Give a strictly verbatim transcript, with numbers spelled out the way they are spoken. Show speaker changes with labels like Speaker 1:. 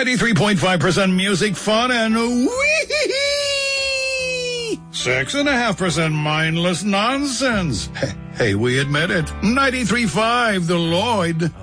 Speaker 1: ninety-three point five percent music, fun, and wee six and a half percent mindless nonsense. Hey, we admit it. ninety-three point five, The Lloyd.